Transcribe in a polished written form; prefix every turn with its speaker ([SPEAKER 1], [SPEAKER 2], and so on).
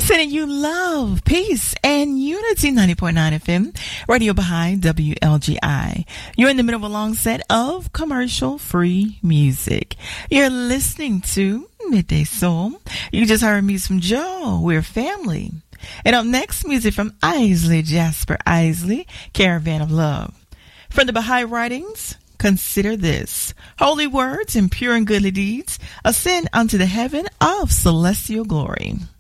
[SPEAKER 1] Sending you love, peace, and unity. 90.9 FM, Radio Baha'i, WLGI. You're in the middle of a long set of commercial-free music. You're listening to Midday Soul. You just heard music from Joe. We're family. And up next, music from Isley, Jasper Isley, Caravan of Love. From the Baha'i writings, consider this. Holy words and pure and goodly deeds ascend unto the heaven of celestial glory.